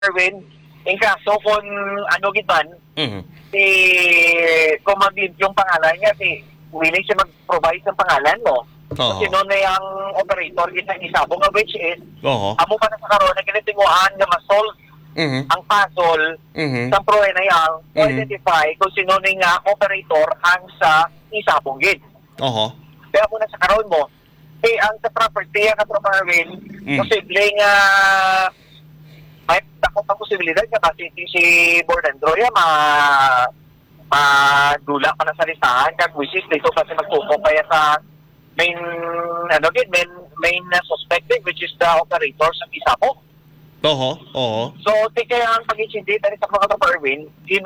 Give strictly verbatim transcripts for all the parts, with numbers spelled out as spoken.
Erwin, in kaso kung ano gitan, Mhm. si kung mag-leave yung pangalan niya, si willing siya mag-provide ng pangalan mo. Oo. Kasi noon na yung operator kita isabong nga which is, Oo. amo pa na sa karoon na kinitinguhan na ma-solve Mhm. ang puzzle Mhm. sa pro na yang to Mhm. identify kung sino na nga operator ang sa isabong gid. Oo. Kaya muna sa karoon mo, eh ang sa property, ang sa Marvin, Mm. posible nga may takot ang posibilidad nga kasi si Board and Droya ma madula pa na sa listahan kag wishes dito kasi magtutok kaya sa main ano gid main main uh, suspected which is the operator sa Isabong. Oo. Oo. So, di kaya ang pag-insindi tani sa mga Erwin,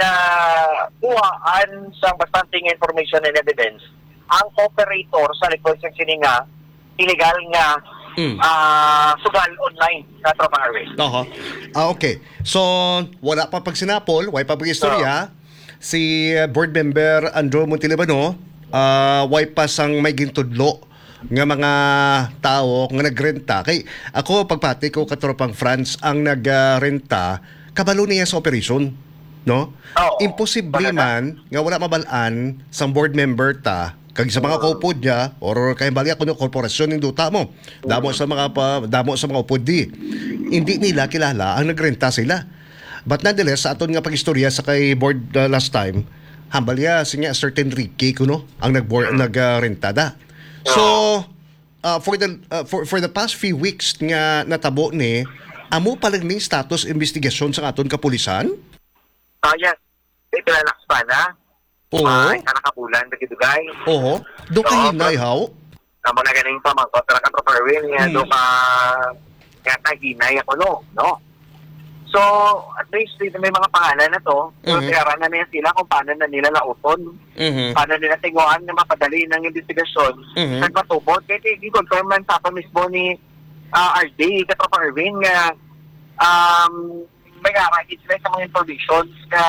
ginakuhaan sa bastanting information and evidence ang operator sa likod sa sininga illegal nga Mm. ah, sugal online sa Tropa Erwin. Oo. Ah, okay. So, wala pa pag sinapol, way pa pag istorya. Si uh, board member Andrew Montilibano, ah, way pa sang may gintudlo nga mga tao nga nagrenta. Kay ako pagpati ko katropang France ang nagrenta, kabalo niya sa operation, no? Oo. Imposible Talaga. man nga wala mabalaan sang board member ta kag sa mga kaupod niya or kay bali ako ng korporasyon ng duta mo. Damo sa mga pa, damo sa mga upod di. Hindi nila kilala ang nagrenta sila. But nonetheless, sa aton nga pagistorya sa kay board uh, last time, hambal ya sinya certain Ricky kuno ang nag nagrenta da. So, uh, for the uh, for for the past few weeks nga natabo ni amo pa lang ning status investigasyon sa aton kapulisan? Ah, yes. Ito na nakaspan, ha? Oo. Ay, kanakapulan, nagidugay. Oo. Do kay hinay haw. Tama na ganing pa, mga kontra ka Tropa Erwin, nga Hmm. do ka, nga kahinay ako, no? no? So, at least dito may mga pangalan na to. So, Mhm. tiyara na niya sila kung paano na nila lauton. Mhm. Paano nila tinguhan na mapadali ng investigasyon. Mhm. At matubot. Kaya i-confirm man sa mismo ni uh, R D, Katropa Erwin, nga um, may karakit sila sa mga information nga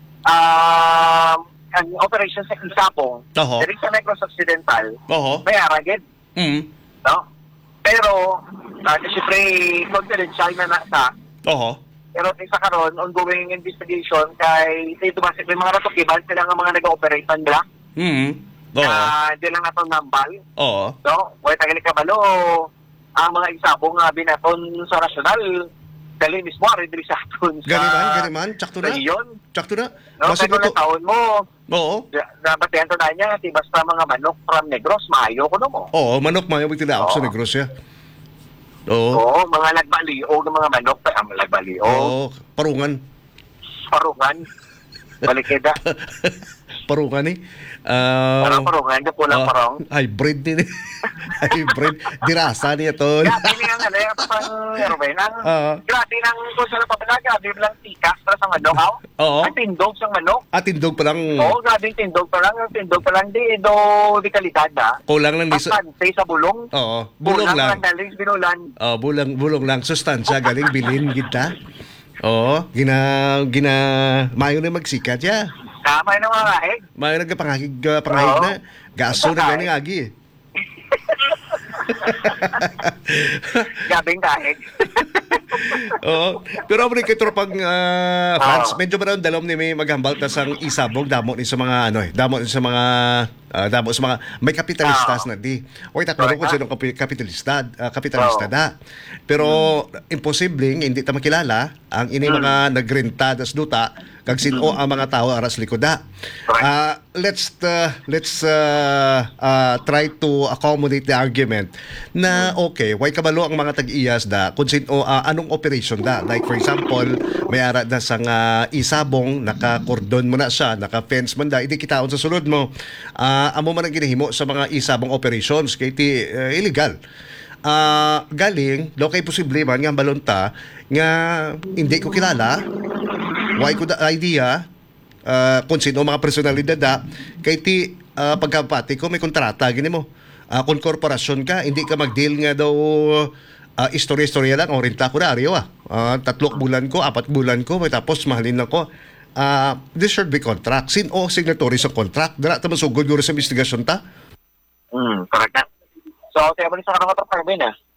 um, ang operation sa Isabong, Oo. dari sa Negros Occidental, Oo. may aragid. Mhm. No? Pero, uh, siyempre, confidential na nasa. Oo. Pero sa karon ongoing investigation kay say dumasik may mga natukiban sila nga mga nag-ooperate nila. Mhm. Oo. Ah, di lang naton nambal. Oo. No, way tagali kabalo ang mga isabong nga binaton sa nasyonal dali mismo ari diri sa aton sa Ganiman, ganiman, tsakto na. Region. Tsakto na. No, Basta kaya to. na taon mo Oo. nabatihan to na niya ti basta mga manok from Negros maayo ko no mo. Oo, manok mayo bigtila ako sa Oo. Negros ya. Oo. Oo, mga nagbaliog ng mga manok pa ang nagbaliog. Oo, parungan. Parungan. Balikida. Parungan eh. Ah, Parang parungan, di pulang ah, parang. hybrid din eh. Hybrid. Dirasa niya to. Grabe niya nga na yung pang Erwin. Ang Oo. grabe nang kung saan pa pala, grabe lang tikas para sa manok, ha? Oo. Ang tindog sa manok. At tindog pa lang. Oo, grabe yung tindog pa lang. Yung tindog pa lang, di, do, di kalidad, ha? Kulang lang ni sa... Pagpantay sa bulong. Oo, bulong lang. Kulang daling binulan. Oh, bulang bulong lang sustansya galing bilin kita. Oo, gina gina mayo na magsikat ya. Tama yung mga kahit. Mayo nagpangahig uh, pangahig Oo. na. Gaso na ganing agi. eh. Gabing kahit. Oo. Pero ako kay tropang uh, fans, Oo. medyo ba daw dalom ni may maghambal ta sang isabog damo ni sa mga ano eh, damo ni sa mga ah, damo sa mga may kapitalistas Oo. na di. Oy tatlo ko Correct, sino kapi- kapitalista, ah, kapitalista Oo. da. Pero imposibleng hindi ta makilala ang ini mga nagrenta das duta kag sino ang mga tao aras likoda. Correct. Ah, let's uh, let's uh, uh, try to accommodate the argument na okay, why kabalo ang mga tag-iyas da kung sino uh, anong operation da. Like for example, may ara da sang uh, isabong naka-cordon mo na siya, naka-fence man da, hindi kitaon sa sulod mo. Ah, amo man ang ginahimo sa mga isabong operations kay ti uh, illegal. Ah, galing do kay posible man nga balonta nga hindi ko kilala. Why ko da idea uh, kung sino mga personalidad da kay ti uh, pagkapati ko may kontrata gini mo. Uh, kung korporasyon ka, hindi ka mag-deal nga daw uh, istorya-istorya lang o renta ko na ariyo ah. Uh, tatlong bulan ko, apat bulan ko, may tapos mahalin lang ko. Uh, this should be contract. Sin o signatory sa contract. Dara ta masugod guro sa investigasyon ta. Hmm, correct na. So, kaya mo sa kanang Katropa Erwin, ha?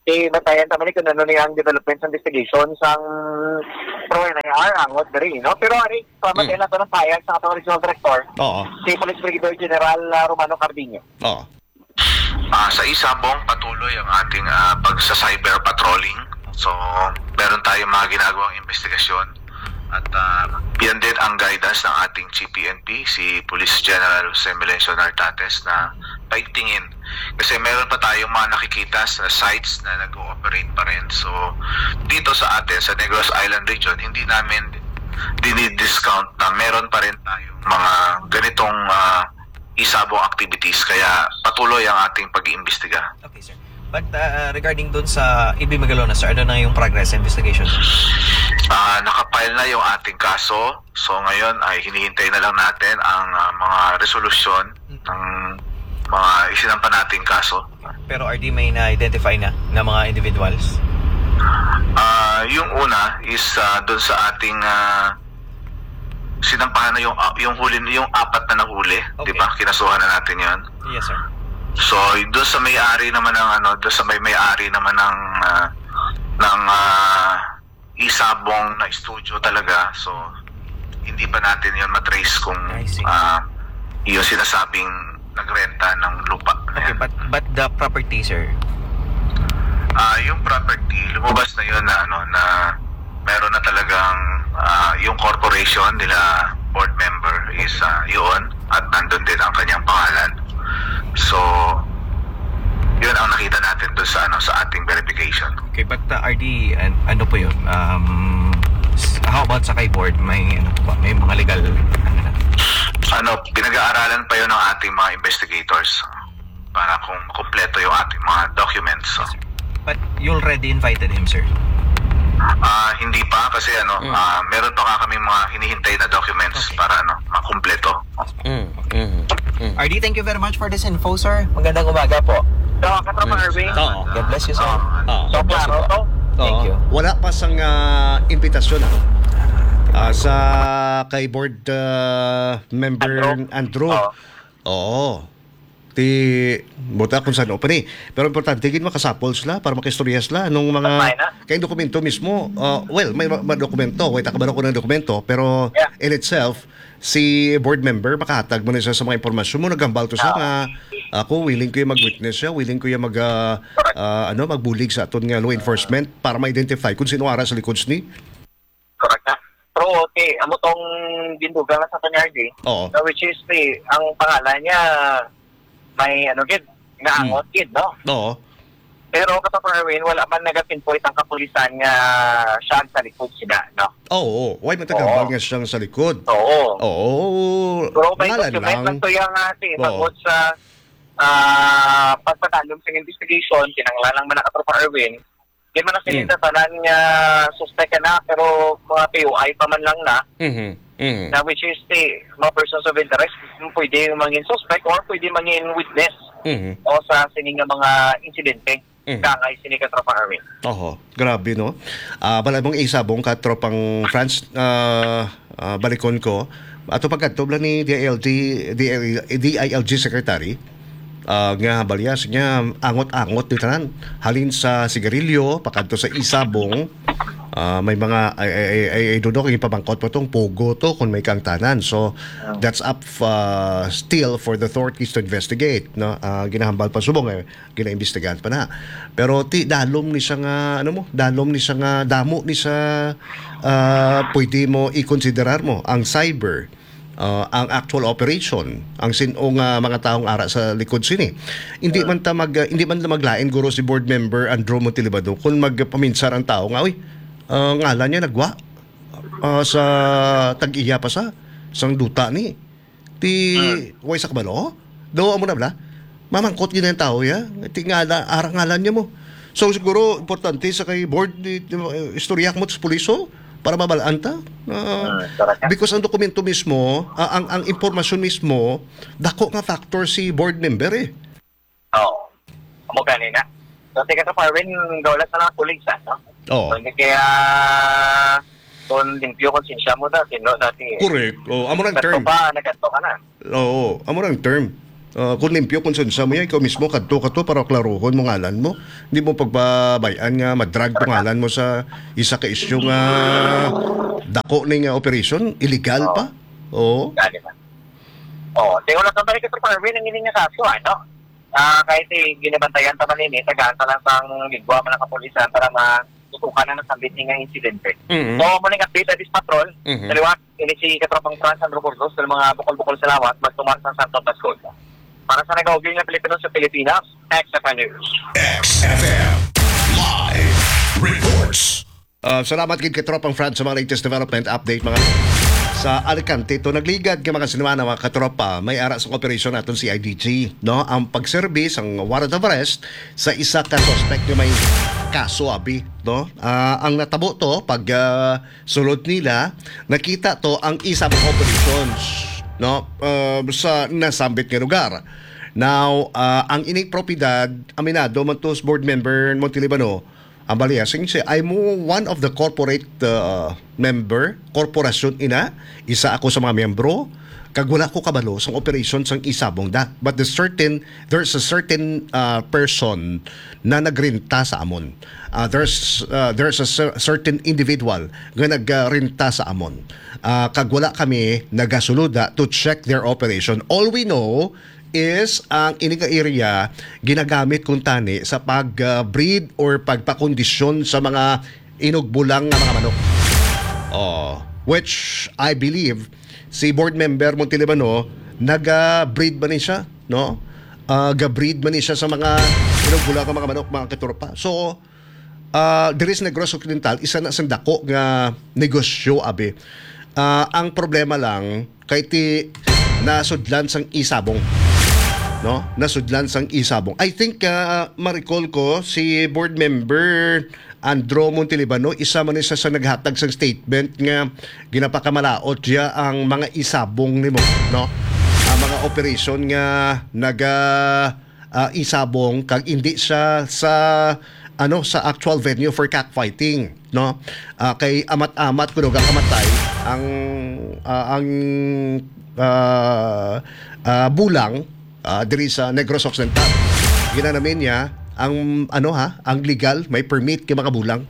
Eh, batayan kami ni kung ano niya ang development investigation sang pro N I R, angot diri, no? Pero ari, pamatayan na to ng payag sa katong regional director, Oo. si Police Brigadier General uh, Romano Cardiño. Oo. Ah, sa Isabong, patuloy ang ating ah, pagsa-cyber patrolling. So, meron tayong mga ginagawang investigasyon. At uh, yan din ang guidance ng ating Chief P N P, si Police General Jose Melencio Nartates, na paigtingin. Kasi meron pa tayong mga nakikita sa sites na nag-ooperate pa rin. So, dito sa atin, sa Negros Island region, hindi namin dinidiscount na meron pa rin tayong mga ganitong uh, isabong activities. Kaya patuloy ang ating pag-iimbestiga. Okay, sir. But uh, regarding dun sa I B Magalona, sir, ano na yung progress investigation? Uh, nakapile na yung ating kaso. So ngayon ay hinihintay na lang natin ang uh, mga resolusyon ng mga isinampa nating kaso. Pero R D, may na-identify na na mga individuals? Uh, yung una is uh, doon sa ating uh, sinampahan na yung uh, yung huli, yung apat na nahuli, Okay. di ba? Kinasuhan na natin 'yon. Yes, sir. So doon sa may-ari naman ng ano, doon sa may may-ari naman ng uh, ng uh, isabong na studio talaga. So hindi pa natin 'yon matrace kung I see. uh, yung sinasabing nagrenta ng lupa. Okay, but but the property, sir? Ah, yung property, lumabas na 'yon na ano na meron na talagang ah, yung corporation nila board member is uh, yun at nandun din ang kanyang pangalan. So yun ang nakita natin doon sa ano sa ating verification. Okay, but uh, R D, an- ano po yun? Um, s- how about sa kay board? May ano po ba? May mga legal ano na? Ano, pinag-aaralan pa yun ng ating mga investigators para kung kumpleto yung ating mga documents. So, But you already invited him, sir? ah hindi pa kasi ano, ah, meron pa nga kami mga hinihintay na documents Okay. para ano, makumpleto. Mm. Mm. Mm. R D, thank you very much for this info, sir. Magandang umaga po. So, katropa Irving, Oo. God bless you, sir. Oo. so klaro to. Thank Oo. you. Wala pa sang uh, imbitasyon ah. Ah, sa kay board uh, member Andrew. Andrew. Oo. Oo. Ti buta kung saan open eh. Pero importante gid makasapol sila para makistorya sila nung mga Patay na. kay dokumento mismo. Uh, well, may mga dokumento, wait akabaro ko ng dokumento, pero Yeah. in itself si board member makahatag mo na siya sa mga impormasyon mo, nagambal to siya nga ako willing ko yung mag-witness siya, willing ko yung mag uh, uh, ano magbulig sa aton nga law enforcement para ma-identify kung sino ara sa likod ni. Correct na. Pero okay, amo tong dindugang sa kanya R D, Oo. uh, which is the, ang pangalan niya may ano gid, naangot gid, no? Oo. Pero katropa Irving, wala man nagapinpoint ang kapulisan nga siya ang sa likod sila, no? Oo, why matagambal Oo. nga siyang sa likod. Oo. Oo. Pero may Pangalan document lang. lang to yung ate, Oo. tungkol sa ah pagpatalong sa investigation, kinanglan lang man na katropa Irving. Di man na sinita tanan nga suspect na, pero mga P O I pa man lang na, Mhm. Mhm. na which is the mga persons of interest, pwede mangin suspect or pwede mangin witness Mhm. o sa sining nga mga insidente. Mhm. Kangay sini katropa Irving. Oho, grabe no. Ah, bala mong isabong ka tropang France ah, ah, balikon ko. Ato pagkadto bala ni D I L G D I L G secretary. Ah, nga balyas niya angot-angot ni tanan. Halin sa sigarilyo pakadto sa isabong. Ah, may mga ay ay ay, ay, ay dudok yung pabangkot po tong pogo to kung may kang tanan. So that's up uh, still for the authorities to investigate, no. Ah, ginahambal pa subong eh ginaimbestigahan pa na. Pero ti dalom ni siya nga ano mo, dalom ni siya nga damo ni sa ah, pwede mo i-considerar mo ang cyber, ah, ang actual operation, ang sinong nga mga taong ara sa likod sini. Hindi man ta mag ah, hindi man ta maglain guro si board member Andrew Montilibado kung magpaminsar ang tao nga oy, ah, ngalan niya nagwa ah, sa tag-iya pa sa sang duta ni ti way sa kabalo do amo na bla mamangkot yun ang tao ya ti ngala arang ngalan niya mo. So siguro importante sa kay board di, di, istoryak mo sa puliso para mabalaan ta. Ah, correct. because ang dokumento mismo, ah, ang ang impormasyon mismo dako nga factor si board member eh. Oo. Amo kanina. So, tika katropa Irving, gawlat na lang pulis, no? Oo. So, hindi kaya kung limpyo konsensya mo dati, no? Dati. Correct. Oh, amo nang Nagkato term. pa, nagkato ka na. Oo, amo nang term. Uh, kung limpyo, kung sunsa mo yan, ikaw mismo, kadto ka to para klaruhon mo ngalan mo. Hindi mo pagbabayan nga, madrag mo ngalan mo sa isa ka isyu nga dako na nga operation, illegal pa. Oo. Gani ba? Oo, di wala kang balik ito para rin ang ining nga kaso, ano? Ah, kahit eh, ginabantayan ta man ini, tagaan ta lang sang ligwa man ang kapulisan para matutukan na ng sambit nga insidente. Mhm. So, muna yung update at this patrol, Mhm. daliwa, ini si Katropang France Sandro Burgos, sa mga bukol-bukol salawat, magtumar sa Santo Pascual. Para sa nag-augil ng Pilipino sa Pilipinas, X F M News. X F M Live Reports. Uh, salamat kid Katropang France sa mga latest development update mga sa Alicante. Ito nagligad ka mga sinumana mga katropa. May ara sa operation natin si I D G. No? Ang pag-service, ang warrant of arrest sa isa ka suspect na may kaso abi. No? Uh, ang natabo to, pag uh, sulod nila, nakita to ang isa mong operations, no? Uh, sa nasambit nga lugar. Now, uh, ang ining propidad, aminado, Mantos board member Montelibano, ang baliyasing siya, I'm one of the corporate uh, member, korporasyon ina, isa ako sa mga miyembro, kag wala ko kabalo sa operation sang isabong da. But the certain, there's a certain uh, person na nagrenta sa amon. Uh, there's uh, there's a cer- certain individual nga nagrenta sa amon. Uh, kag wala kami nagasuluda to check their operation. All we know is ang ining area ginagamit kung tani sa pag-breed uh, or pagpakondisyon sa mga inugbulang nga mga manok. Oh, which I believe si board member Montelibano naga-breed ba ni siya, no? Uh, ga-breed ba ni siya sa mga inugbulang nga mga manok, mga katurpa. So, uh, there is Negros Occidental, isa na sa dako nga negosyo abi. Uh, ang problema lang kay ti nasudlan sang isabong, no? Nasudlan sang isabong. I think uh, ma-recall ko si board member Andro Montelibano, isa man isa sa naghatag sang statement nga ginapakamalaot siya ang mga isabong nimo, no? Ang mga operation nga naga uh, isabong kag hindi siya sa ano sa actual venue for cockfighting, no? Uh, kay amat-amat kuno kamatay ang uh, ang uh, uh, bulang uh, diri sa Negros Occidental. Ginanamin niya ang ano ha, ang legal, may permit kay mga bulang.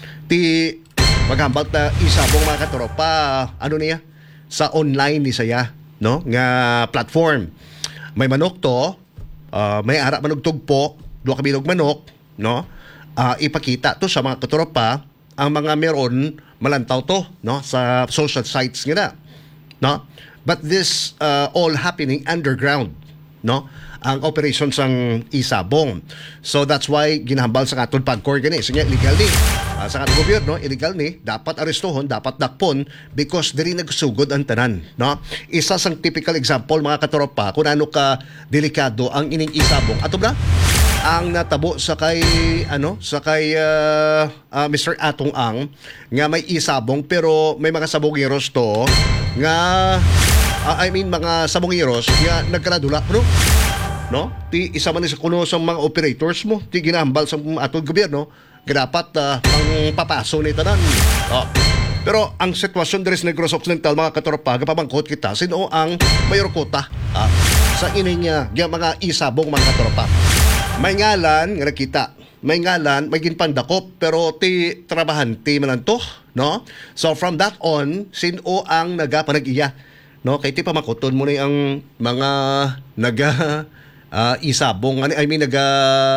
Ti maghambal ta isabong mga katropa, ano niya sa online ni saya, no? Nga platform. May manok to, uh, may ara manog tugpo, duha ka bilog manok, no? Uh, ipakita to sa mga katropa ang mga meron malantaw to, no, sa social sites nga na, no? But this uh, all happening underground, no? Ang operation sang isabong. So that's why ginahambal sa atong pagkor gani. Sige, illegal ni. Uh, sa atong gobyerno, illegal ni. Dapat arestohon, dapat dakpon because diri nagsugod ang tanan, no? Isa sang typical example mga katropa kung ano ka delikado ang ining isabong. Ato ba? Ang natabo sa kay ano sa kay uh, uh, Mister Atong Ang nga may isabong pero may mga sabongeros to nga uh, I mean mga sabongeros nga nagkaradula no no ti isa man sa kuno sa mga operators mo ti ginahambal sa atong gobyerno dapat uh, pang papaso ni tanan. Oh. Pero ang sitwasyon diri sa Negros Occidental mga katropa gapamangkot kita sino ang mayor kota ah, sa ining uh, mga isabong mga katropa. May ngalan nga nakita. May ngalan, may ginpandakop pero ti trabahante man to, no? So from that on, sino ang nagapanag-iya, no? Kay ti pamakoton mo ni ang mga naga uh, isabong, I mean naga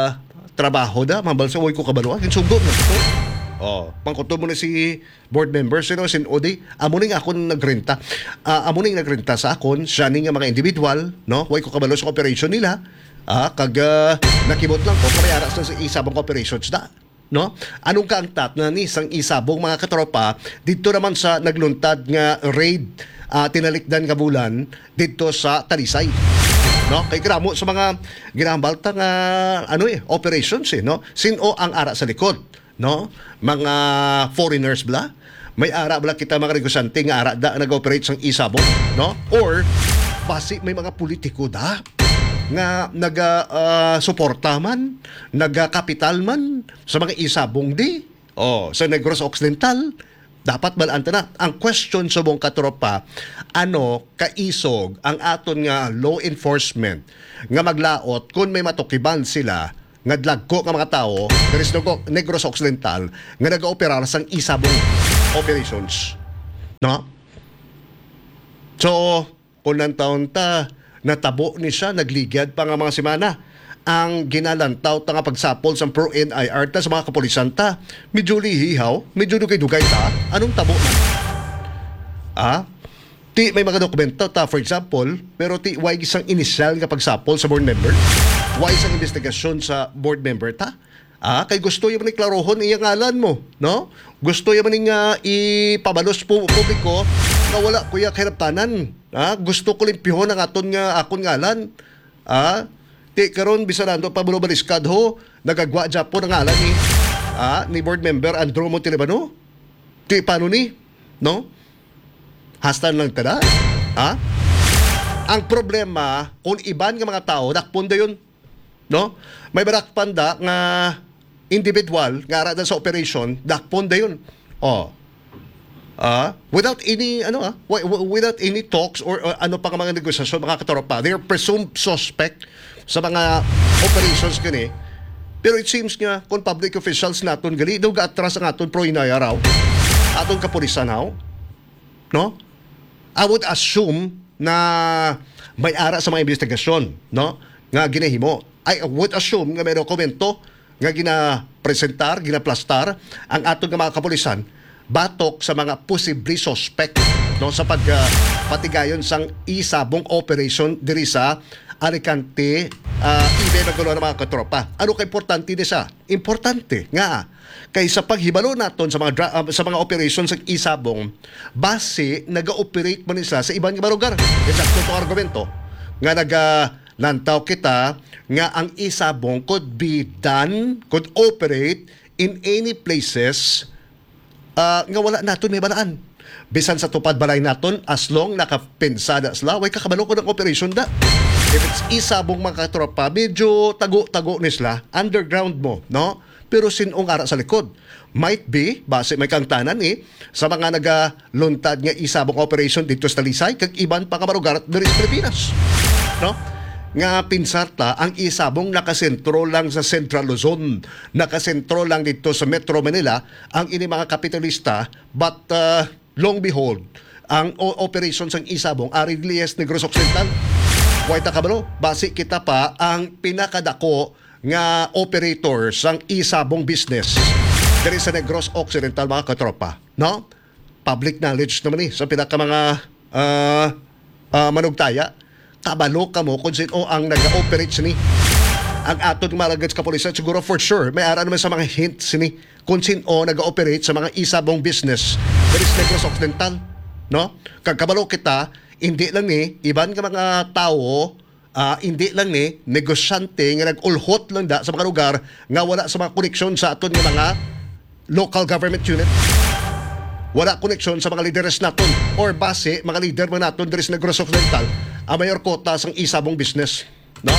trabaho da, mambal sa way ko kabalo, ginsugod na to. Oh, pangkoton mo na si board member sino sin Odi, amo ning akon nagrenta. Uh, amo ning nagrenta sa akon, siya ning mga individual, no? Way ko kabalo sa operation nila. Ah, kag uh, nakibot lang ko para aras sa isabong operations da, no? Anong kaangtat na ni sang isabong mga katropa dito naman sa nagluntad nga raid uh, tinalikdan nga bulan dito sa Talisay, no? Kay gramo sa mga ginahambalta nga ano eh operations eh, no? Sino ang ara sa likod, no? Mga foreigners bla, may ara bla kita mga negosante nga ara da nag-operate sang isabong, no? Or basi may mga politiko da nga naga-suporta uh, man, naga-kapital man sa mga isabong di. Oh, sa Negros Occidental, Dapat balanta na. Ang question sa mong katropa, ano kaisog ang aton nga law enforcement nga maglaot kung may matukiban sila nga dlagko nga mga tao there is no Negros Occidental nga nag-operar sang isabong operations. No? So, kung nang taon ta, natabo ni siya, nagligad pa nga mga semana ang ginalantaw ta nga pagsapol sa pro N I R ta sa mga kapulisan ta. Medyo lihihaw, medyo dugay-dugay ta. Anong tabo man? Ah? Ti may mga dokumento ta, for example, pero ti why isang inisyal nga pagsapol sa board member? Why isang investigasyon sa board member ta? Ah, kay gusto yung ni klarohon iyang ngalan mo, no? Gusto yung ni nga ipabalos po publiko na wala kuya kahiraptanan. Ah, gusto ko limpihon ang aton nga akon ngalan. Ah, ti karon bisan nando pa bulo baliskad ho, nagagwa Japon ang ngalan ni ah ni board member Andrew Montelibano. Ti paano ni, no? Hastan lang tada. Ha? Ang problema kung iban nga mga tao dakpon dayon, no? May barakpan da nga individual nga ara sa operation dakpon dayon. Oh. Ah, without any ano ah, wi- wi- without any talks or, or ano pa nga mga negosasyon mga katropa, they are presumed suspect sa mga operations kani. Pero it seems nga kung public officials naton gali daw gaatras ang aton pro inaya raw aton kapulisan haw, no? I would assume na may ara sa mga investigasyon, no? Nga ginahimo. I would assume nga may dokumento nga gina-presentar, gina-plastar ang aton nga mga kapulisan batok sa mga possibly suspect, no, sa pagpatigayon uh, sang isabong operation diri sa Alicante, uh, ibe nagulo ng mga katropa. Ano ka importante ni sa? Importante nga kay sa paghibalo naton sa mga dra- uh, sa mga operations sa isabong base naga-operate man isa sa ibang nga lugar. Eksakto to argumento nga naga lantaw kita nga ang isabong could be done, could operate in any places uh, nga wala naton may balaan. Bisan sa tupad balay naton, as long nakapensada sila, way kakabalo ko ng operation da. If it's isabong mga katropa, medyo tago-tago ni sila, underground mo, no? Pero sinong ara sa likod. Might be, base may kangtanan eh, sa mga nagaluntad nga isabong operation dito sa Talisay, kag iban pa kamarugar diri sa Pilipinas. No? Nga pinsarta, ang isabong nakasentro lang sa Central Luzon, nakasentro lang dito sa Metro Manila, ang ini mga kapitalista, but uh, long behold, ang o- operation sang isabong, ari Glies Negros Occidental, White Kabalo, base kita pa ang pinakadako nga operator sang isabong business diri sa Negros Occidental mga katropa, no? Public knowledge naman eh sa pinaka mga uh, uh, manugtaya. Kabalo ka mo kung sino ang nag-operate sini. Ang aton malagad sa kapulisan siguro for sure may ara naman sa mga hints sini kung sino nag-operate sa mga isabong business diri sa Negros Occidental, no? Kagkabalo kita, hindi lang ni iban ka mga tao, uh, hindi lang ni negosyante nga nag-ulhot lang da sa mga lugar nga wala sa mga koneksyon sa aton nga mga local government unit. Wala koneksyon sa mga leaders naton or base mga leader man naton diri sa Negros Occidental ang mayor kota sang isabong business, no?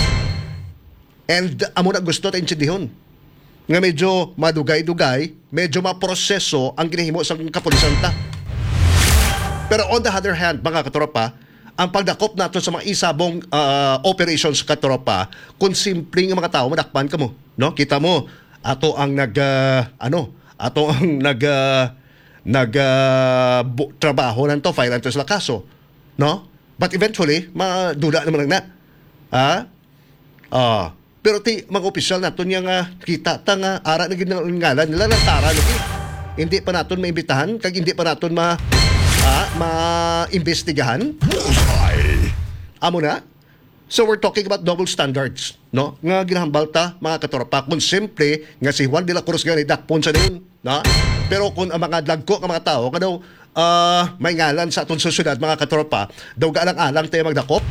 And amo na gusto ta intindihon nga medyo madugay-dugay, medyo maproseso ang ginahimo sa kapulisan ta. Pero on the other hand, mga katropa, ang pagdakop nato sa mga isabong uh, operations katropa, kung simpleng mga tao madakpan ka mo, no? Kita mo ato ang nag uh, ano, ato ang nag uh, nag uh, bu- trabaho nanto file nanto sa kaso, no? But eventually, madula naman lang na. Ha? Ah, pero ti mga opisyal naton yang uh, kita ta nga ara na gid ngalan nila natara lagi. Hindi pa naton maimbitahan kag hindi pa naton ma ah, ma-imbestigahan. Amo na. So we're talking about double standards, no? Nga ginahambal ta mga katropa kung simple nga si Juan de la Cruz gani dakpon sa din, no? Pero kung ang mga dagko nga mga tao nga daw uh, may ngalan sa aton sosyedad mga katropa, daw gaalang-alang tayo magdakop.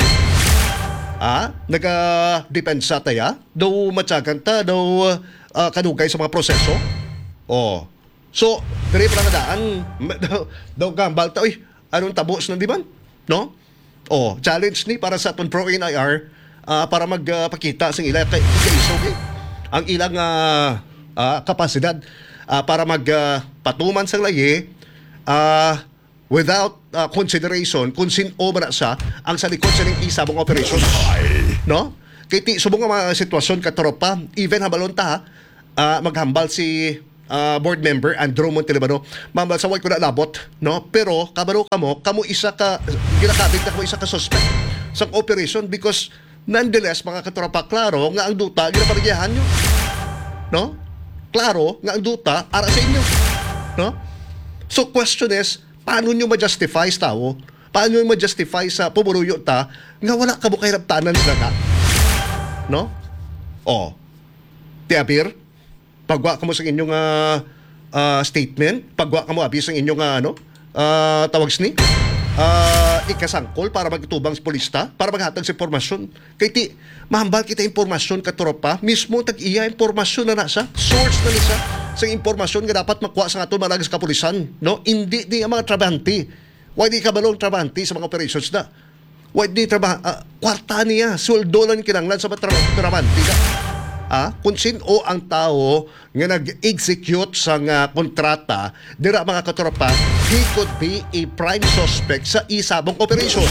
Ah, naga-depensa taya, daw matyagan ta, daw uh, kadugay sa mga proseso. Oh. So, diri pa lang daan, daw, daw gambal ta, oy, anong tabos ng diman? No? Oh, challenge ni para sa aton Pro N I R uh, para magpakita uh, sa ilang kay isog eh. Ang ilang uh, uh, kapasidad uh, para magpatuman uh, sang lahi ah, without ah, consideration kung sino man na siya ang sa likod sa ning isabong operation. No? Kay ti subong nga mga sitwasyon katropa, even habalon ta ha, ah, maghambal si ah, board member Andrew Montelibano, mambal sa way ko na labot, no? Pero kabaro kamo, kamo isa ka ginakabit na kamo isa ka suspect sa operation because nonetheless mga katropa, klaro nga ang duta ginaparigyahan nyo. No? Klaro nga ang duta ara sa inyo. No? So question is, paano nyo ma-justify sa tao? Paano nyo ma-justify sa pumuruyo ta nga wala ka mo kahiraptanan sila ka? No? O, tiapir, pagwa ka mo sa inyong uh, uh, statement, pagwa ka mo abis sa inyong uh, ano, uh, tawags ni, uh, ikasangkol para magtubang sa polista, para maghatag sa impormasyon. Kaya ti, mahambal kita impormasyon katropa, mismo tag-iya impormasyon na nasa, source na nisa sa impormasyon nga dapat makuha sa ato malagas kapulisan. No? Hindi di ang mga trabahante. Why di kabalong trabahante sa mga operations na? Why di trabah uh, kwarta niya, sweldo lang kinanglan sa mga tra- trabahante na. Ah, kung sino ang tao nga nag-execute sa nga kontrata dira mga katropa, he could be a prime suspect sa isabong operations.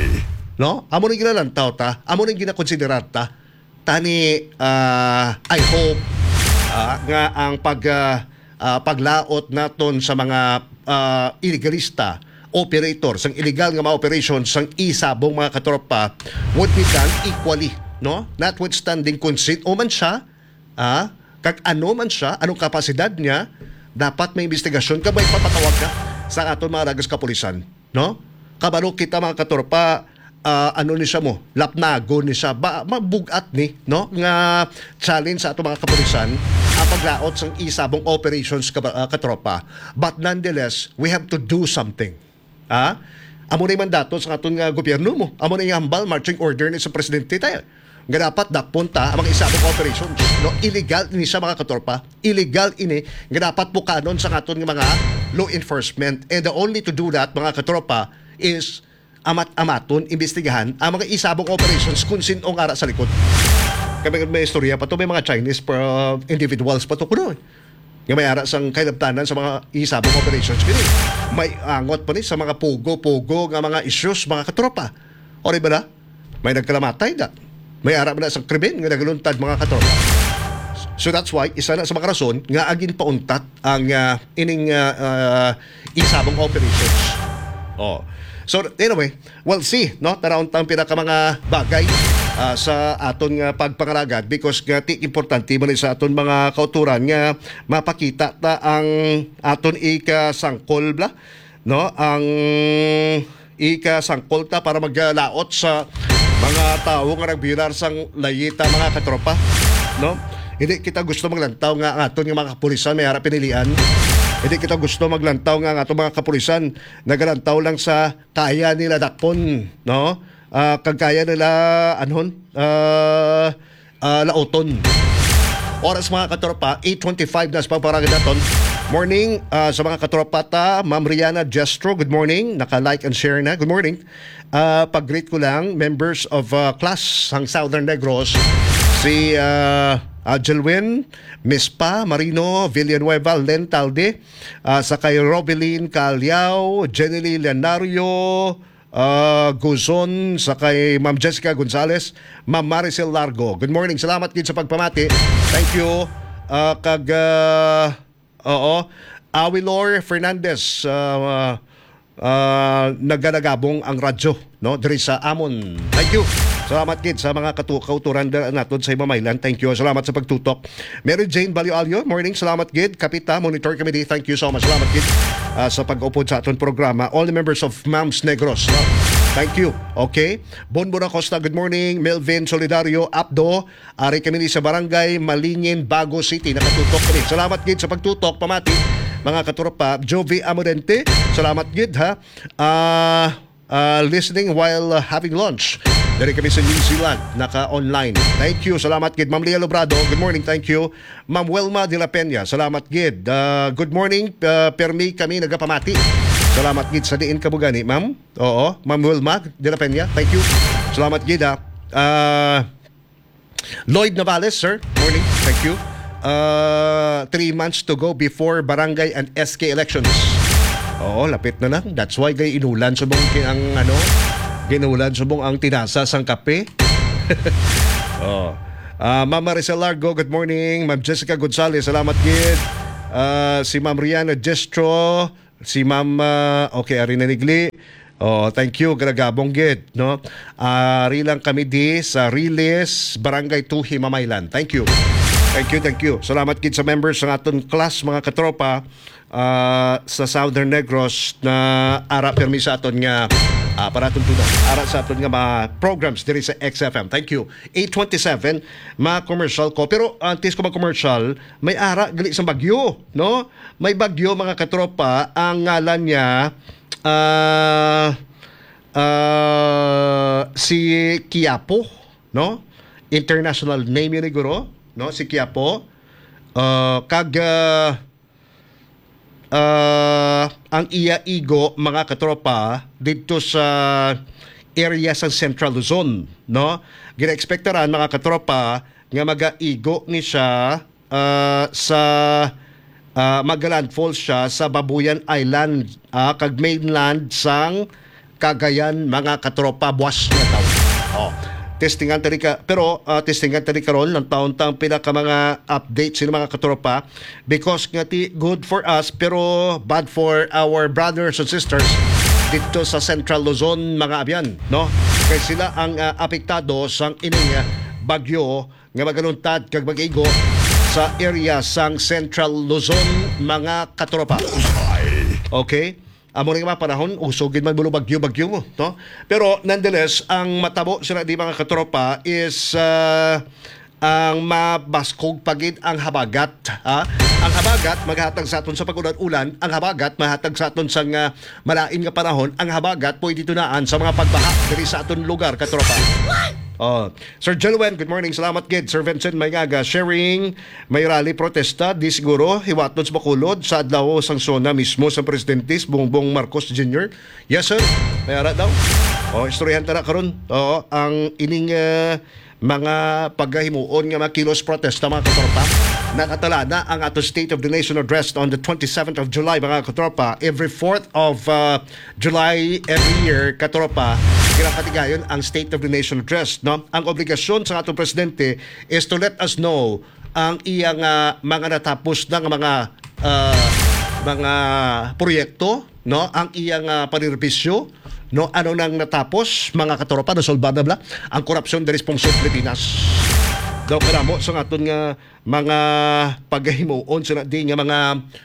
No? Amo rin ginalantaw ta, amo rin ginakonsiderar ta. Tani, uh, I hope uh, nga ang pag, uh, uh, paglaot naton sa mga uh, illegalista, operator, sang illegal nga mga operations, sang isabong mga katropa would be done equally. No? Notwithstanding kung sino man siya, ah, kag ano man siya, anong kapasidad niya, dapat may investigasyon ka ba ipapatawag ka sa aton mga ragas kapulisan. No? Kabalo kita mga katropa, ah, ano ni siya mo, lapnago ni siya, ba, mabugat ni, no? Nga challenge sa aton mga kapulisan, ang paglaot sa isabong operations ka, uh, katropa. But nonetheless, we have to do something. Ah? Amo na yung mandato sa aton nga gobyerno mo. Amo na yung hambal, marching order ni sa presidente tayo. Nga dapat dapunta ang mga isabong operations. No? Illegal ini sa mga katorpa. Illegal ini nga dapat bukanon sa aton nga mga law enforcement. And the only to do that, mga katropa, is amat-amaton, imbestigahan ang mga isabong operations kung sino ang ara sa likod. Kami may istorya pa to, may mga Chinese uh, individuals pa to kuno. Nga may ara sang kailabtanan sa mga isabong operations. Kini may angot pa ni sa mga pugo-pugo nga mga issues, mga katropa. O rin ba na? May nagkalamatay na. May ara ba na sa krimen nga nagaluntad, mga katropa. So that's why, isa na sa mga rason nga agin pauntat ang uh, ining uh, uh, isabong operations. Oh. So anyway, we'll see, no? Taraon tang pinaka mga bagay uh, sa aton nga pagpangalagad because nga ti importante man sa aton mga kauturan nga mapakita ta ang aton ika-sangkol bla, no? Ang ika-sangkol ta para maglaot sa mga tao nga nagbilar sang layita, mga katropa, no? Hindi kita gusto maglantaw nga ang aton nga mga kapulisan may harap pinilian. Hindi kita gusto maglantaw nga ang aton mga kapulisan nagalantaw lang sa kaya nila dakpon, no? Uh, kagkaya nila anhon uh, uh, laoton. Oras mga katropa, eight twenty-five na sa pagparagin naton. Morning uh, sa mga katropa ta, Ma'am Rihanna Jestro, good morning. Naka-like and share na. Good morning. Uh, pag-greet ko lang, members of uh, class ng Southern Negros, si uh, uh, Jelwin, Miss Pa, Marino, Villanueva, Len Talde, uh, sa kay Robeline Calyao, Jenny Lenario, uh, Guzon, sa kay Ma'am Jessica Gonzalez, Ma'am Maricel Largo. Good morning. Salamat din sa pagpamati. Thank you. Uh, kag... Uh, Oo. Awilor Fernandez, uh, uh, naganagabong ang radyo, no? Diri sa Amon. Thank you. Salamat kid sa mga kauturan natin sa Imamaylan. Thank you. Salamat sa pagtutok. Mary Jane Balioalio, morning. Salamat kid. Kapita, Monitor Committee. Thank you so much. Salamat kid uh, sa pag-upod sa aton programa. All the members of Mams Negros, no? Thank you. Okay. Bonbon Acosta, good morning. Melvin Solidario, Abdo. Ari kami sa Barangay Malingin, Bago City. Nakatutok kami. Salamat gid sa pagtutok. Pamati, mga katropa. Jovi Amorente, salamat gid ha. Uh, uh, listening while uh, having lunch. Dari kami sa New Zealand, naka-online. Thank you. Salamat gid. Ma'am Lia Lobrado, good morning. Thank you. Ma'am Welma de la Peña, salamat gid. Uh, good morning. Uh, permi kami nagapamati. Salamat gid sa diin kabugani, ma'am. Oo, Ma'am Wilma de la Peña. Thank you. Salamat gid ha. Uh, Lloyd Navales, sir. Morning. Thank you. Uh, three months to go before barangay and S K elections. Oo, lapit na lang. That's why gay inulan subong ki- ang ano, ginulan subong ang tinasa sang kape. oh. Uh, Ma'am Maricel Largo, good morning. Ma'am Jessica Gonzalez, salamat gid. Uh, si Ma'am Rihanna Gestro, si Ma'am uh, okay, Arina Nigli. Oh, thank you, Gragabong gid, no? Ari lang kami di sa Riles, Barangay two, Himamaylan. Thank you. Thank you, thank you. Salamat gid sa members ng aton class, mga katropa uh, sa Southern Negros na ara permi sa aton nga uh, para tuntunan. Ara sa aton nga mga programs diri sa X F M. Thank you. eight twenty-seven, mga commercial ko. Pero antes ko mag-commercial, may ara gali sa bagyo, no? May bagyo, mga katropa, ang ngalan niya Uh, uh, si Quiapo, no? International name yun siguro, no? Si Quiapo. Uh, kag uh, uh, ang iya igo, mga katropa, dito sa area sa Central Luzon, no? Gina-expectaran, mga katropa, nga maga-igo ni siya uh, sa Uh, mag-landfall siya sa Babuyan Island, uh, kag mainland sang Cagayan, mga katropa, buwas na taon. Oh, testingan tali ka, pero uh, testingan tali karon ng taon-taon pinaka mga updates sila, mga katropa, because nga ti good for us pero bad for our brothers and sisters dito sa Central Luzon, mga abyan, no? Kaya sila ang uh, apektado sang ining uh, bagyo nga magaluntad kag mag-igo sa area sang Central Luzon, mga katropa. Okay? Amo rin mga panahon, usogin man bulo bagyo-bagyo mo, no? Pero nonetheless, ang matabo sila di, mga katropa, is uh, ang mabaskog pagid ang habagat. Ha? Ang habagat maghatag sa aton sa pag-ulan-ulan, ang habagat mahatag sa aton sa uh, malain nga panahon, ang habagat pwede tunaan sa mga pagbaha diri sa aton lugar, katropa. Oh, Sir Jelwen, good morning. Salamat gid. Sir Vincent Maygaga, sharing may rally protesta di siguro hiwaton sa Bacolod sa adlaw sang sona mismo sa presidente Bongbong Marcos Junior Yes sir, may ara daw. Oh, istoryahan ta na karon. Oo, ang ining uh, mga paghimuon nga mga kilos protesta, mga katropa. Nakatala na ang ato State of the Nation address on the twenty-seventh of July, mga katropa. Every fourth of uh, July every year, katropa, kinakatigayon ang State of the Nation address, no? Ang obligasyon sa atong presidente is to let us know ang iyang uh, mga natapos ng mga uh, mga proyekto, no? Ang iyang uh, panirbisyo, no? Ano nang natapos, mga katropa, nasolba na bla ang korupsyon diri sa Pilipinas. Daw karamo sa aton nga mga paghimuon sa di nga mga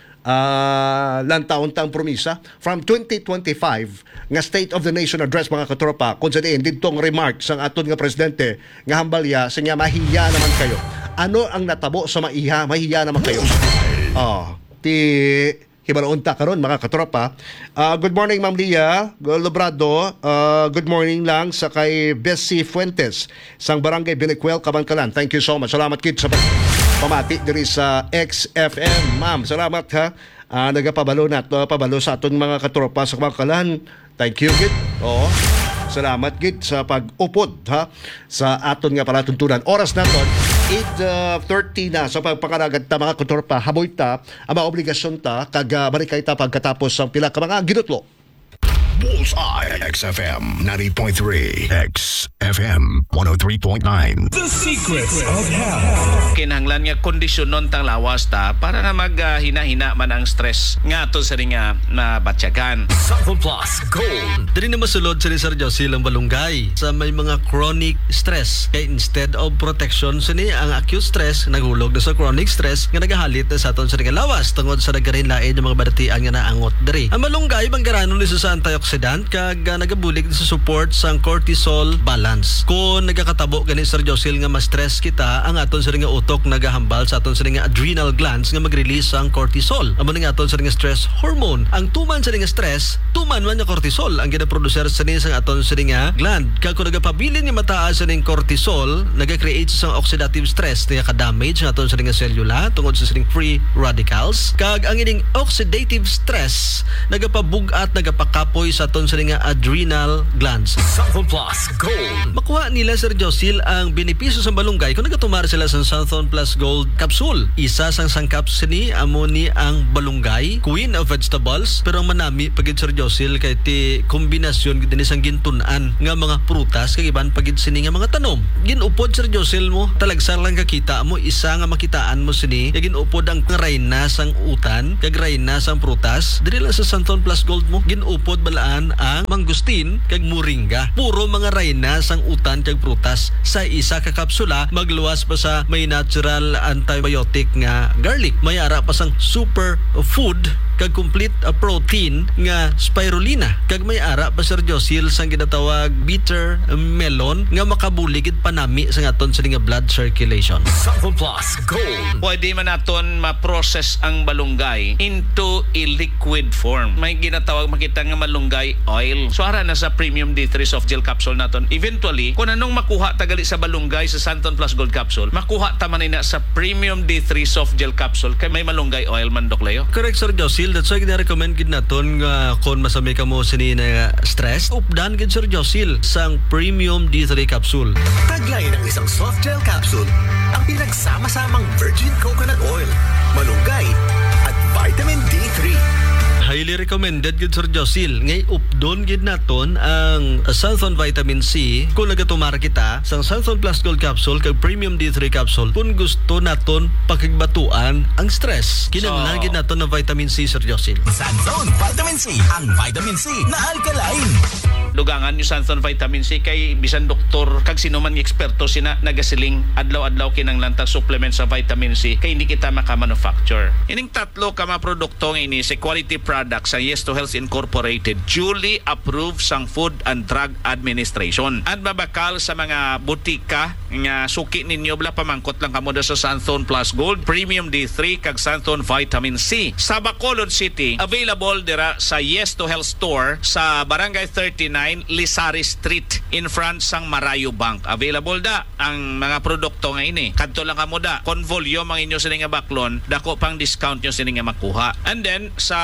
uh, lantaon-taong promisa from twenty twenty-five nga State of the Nation address, mga katropa, kung sa diin didtong remarks ang aton nga presidente nga hambalya sa nga mahiya naman kayo. Ano ang natabo sa maiha? Mahiya naman kayo. Oh, ti hibalaon ta karon, mga katropa. Uh, good morning, Ma'am Lia Lobrado. Uh, good morning lang sa kay Bessie Fuentes sang Barangay Binicuel, Kabangkalan. Thank you so much. Salamat kid sa pamati diri sa X F M. Ma'am, salamat ha. Uh, nagapabalo na uh, pabalo sa aton mga katropa sa Kabangkalan. Thank you kid. Oo. Salamat gid sa pag-upod ha sa aton nga palatuntunan. Oras naton eight thirty na sa pagpakaragad ta, mga katropa. Haboy ta ang mga obligasyon ta kag uh, marikay ta pagkatapos ang pila ka mga ginutlo. Bullseye. X F M ninety point three. X F M one oh three point nine. The Secrets of Health. Kinahanglan nga kondisyon nun tang lawas ta para na maghina-hina man ang stress nga to sa ring nga mabatyagan. Sample Plus Gold. Dili na masulod sa ni Sir Josie lang balunggay sa may mga chronic stress. Kaya instead of protection sa ni ang acute stress, nagulog na sa chronic stress nga nagahalit na sa aton sa ring lawas tungod sa nagarin lain ng mga baratian nga naangot diri. Ang malunggay banggaranon ni sa antioxidant kag uh, nagabulig sa support sa cortisol balance. Kung nagakatabo gani Sir Josie nga ma-stress kita, ang aton sa ring utok nagahambal sa aton sa ring adrenal glands nga mag-release ang cortisol. Amo nga aton sa ring stress hormone. Ang tuman sa ring stress, tuman man nga cortisol ang gina-producer sa ni sa aton sa ring gland. Kag kung nagapabilin nga mataas sa ring cortisol, naga-create sa oxidative stress nga ka-damage sa aton sa ring selula tungod sa ring free radicals. Kag ang ining oxidative stress nagapabug-at nagapakapoy sa sa aton sa nga adrenal glands. Santon Plus Gold. Makuha nila Sir Josil ang benepisyo sa balunggay kung nagatumar sila sa Santon Plus Gold capsule. Isa sang sangkap sini amo ni ang balunggay, queen of vegetables, pero ang manami pagid Sir Josil kay ti kombinasyon gid ni sang gintun-an nga mga prutas kag iban pagid sini nga mga tanom. Ginupod Sir Josil mo talagsar lang kakita mo isa nga makitaan mo sini kag ginupod ang rayna sang utan kag rayna sang prutas. Diri lang sa Santon Plus Gold mo ginupod balaan ang mangustin kag moringa. Puro mga rayna sang utan kag prutas sa isa ka kapsula. Magluwas pa sa may natural antibiotic nga garlic. May ara pa sang super food kag complete uh, protein nga spirulina. Kag may ara pa Sir Josil sang ginatawag bitter melon nga makabuligid panami sa aton sa nga blood circulation. Santon Plus Gold. Pwede man naton ma-process ang balunggay into a liquid form. May ginatawag makita nga malunggay oil. So ara na sa premium D three soft gel capsule naton. Eventually, kung anong makuha tagali sa balunggay sa Santon Plus Gold capsule, makuha ta man na sa premium D three soft gel capsule kay may malunggay oil man Doc Leo. Correct Sir Josil. That's why gina-recommend gid naton nga kung masami ka mo sini na stress, updan gid Sir Josil sang premium D three capsule. Taglay ng isang soft gel capsule ang pinagsama-samang virgin coconut oil, malunggay at vitamin D three. Highly recommended gid Sir Josil. Ngay updon gid naton ang Santon Vitamin C kung nagatumar kita sang Santon Plus Gold capsule kag Premium D three capsule kung gusto naton pakigbatuan ang stress. Kinahanglan So, gid naton ng vitamin C Sir Josil. Santon Vitamin C, ang vitamin C na alkaline. Dugangan yung Santon Vitamin C kay bisan doktor kag sino man nga eksperto sina nagasiling adlaw-adlaw kinahanglan ta supplement sa vitamin C kay hindi kita maka-manufacture. Ining tatlo ka mga produkto nga ini sa quality product sa Yes to Health Incorporated duly approved sang Food and Drug Administration. At babakal sa mga butika nga suki ninyo bla pamangkot lang kamo sa Santon Plus Gold, Premium D three kag Santon Vitamin C. Sa Bacolod City, available dira sa Yes to Health Store sa Barangay thirty-nine Lisari Street in front sang Marayo Bank. Available da ang mga produkto nga ini. Kadto lang kamo da. Kon volume ang inyo sini nga baklon, dako pang discount nyo sini nga makuha. And then sa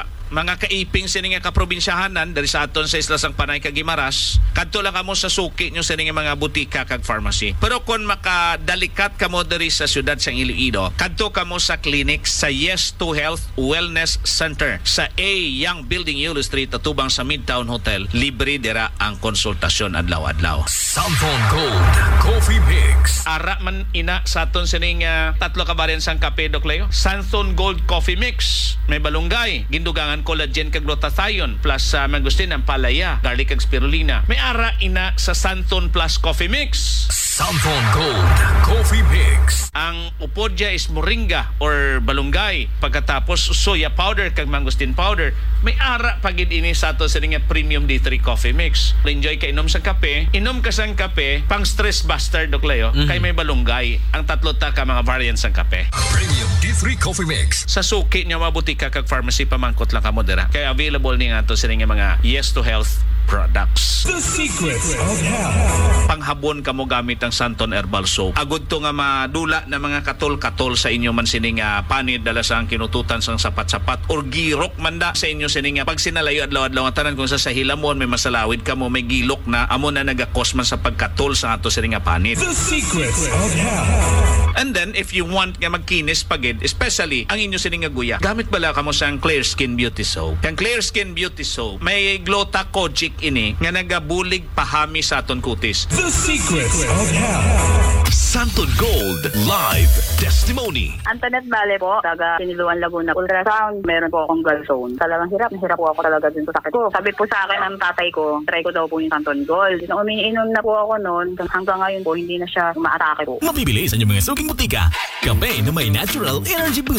mga kaiping sini nga kaprobinsyahanan dari sa aton sa Isla sang Panay kag Guimaras, kadto lang kamo sa suki nyo sini nga mga butika kag pharmacy. Pero kung makadalikat kamo diri sa syudad sang Iloilo, kadto kamo sa clinic sa Yes to Health Wellness Center sa A Young Building Yulo Street atubang sa Midtown Hotel. Libre dira ang konsultasyon adlaw-adlaw. Santon Gold Coffee Mix. Ara man ina sa aton sining uh, tatlo ka variant sang kape Doc Leo. Santon Gold Coffee Mix. May balunggay, gindugangan collagen kag glutathione plus sa uh, mangustin ang palaya, garlic kag spirulina. May ara ina sa Santon Plus Coffee Mix. Santon Gold Coffee Mix. Ang upod dya is moringa or balunggay. Pagkatapos soya powder kag mangustin powder. May ara pagid ini sa ato sa nga Premium D three Coffee Mix. Enjoy ka inom sa kape. Inom ka sang kape pang stress buster Doc Leo. Mm-hmm. Kay may balunggay. Ang tatlo ta ka mga variants sang kape. Premium D three Coffee Mix. Sa suki nyo mabuti ka kag pharmacy pamangkot lang kamo dira. Kaya available ni nga to sa nga mga Yes to Health products. The secrets of health. Panghabon kamo gamit ang Santon Herbal Soap. Agud to nga madula na mga katol-katol sa inyo man sining uh, panid dala sa ang kinututan sang sapat-sapat or girok manda sa inyo sining uh, pag sinalayo adlaw-adlaw nga tanan kung sa sa hilamon may masalawid kamo may gilok na amo na nagakos man sa pagkatol sa ato sining nga panid. The secrets of health. And then if you want nga magkinis pagid, especially ang inyo sining nga guya, gamit bala kamo sang Clear Skin Beauty Soap. Kang Clear Skin Beauty Soap may glutathione ini nga nagabulig pahami sa aton kutis. The secrets of health. Santon Gold Live Testimony. Antoinette Vale po, taga Siniluan, Laguna. Ultrasound, meron po akong gallstone. Talagang hirap, nahirap po ako talaga dun sa sakit ko. Sabi po sa akin ng tatay ko, try ko daw po yung Santon Gold. Nung umiinom na po ako noon, hanggang ngayon po, hindi na siya umaatake po. Mabibili sa inyong mga suking butika. Kape na may natural energy boost.